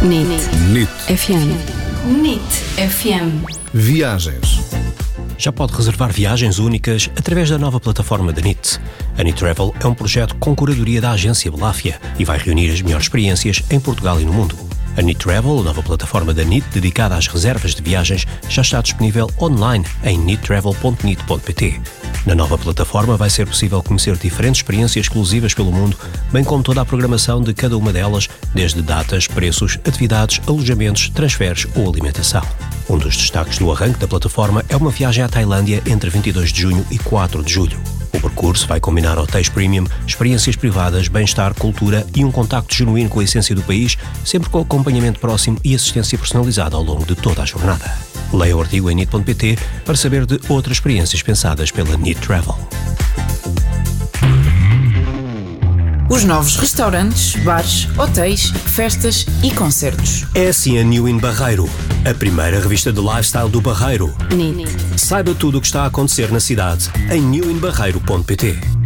NIT FM. NIT FM. Viagens. Já pode reservar viagens únicas através da nova plataforma da NIT. A NIT Travel é um projeto com curadoria da agência Beláfia e vai reunir as melhores experiências em Portugal e no mundo. A NIT Travel, a nova plataforma da NIT dedicada às reservas de viagens, já está disponível online em nittravel.nit.pt. Na nova plataforma vai ser possível conhecer diferentes experiências exclusivas pelo mundo, bem como toda a programação de cada uma delas, desde datas, preços, atividades, alojamentos, transferes ou alimentação. Um dos destaques do arranque da plataforma é uma viagem à Tailândia entre 22 de junho e 4 de julho. O percurso vai combinar hotéis premium, experiências privadas, bem-estar, cultura e um contacto genuíno com a essência do país, sempre com acompanhamento próximo e assistência personalizada ao longo de toda a jornada. Leia o artigo em nit.pt para saber de outras experiências pensadas pela NIT Travel. Os novos restaurantes, bares, hotéis, festas e concertos. É assim a New In Barreiro, a primeira revista de lifestyle do Barreiro. NIT. Saiba tudo o que está a acontecer na cidade em newinbarreiro.pt.